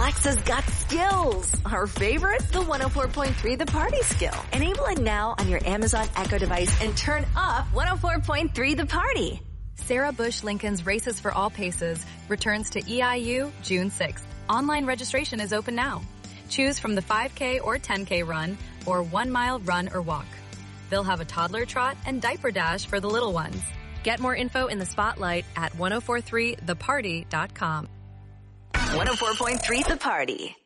Alexa's got skills. Our favorite, the 104.3 The Party skill. Enable it now on your Amazon Echo device and turn up 104.3 The Party. Sarah Bush Lincoln's Races for All Paces returns to EIU June 6th. Online registration is open now. Choose from the 5K or 10K run or 1 mile run or walk. They'll have a toddler trot and diaper dash for the little ones. Get more info in the spotlight at 1043theparty.com. 104.3 The Party.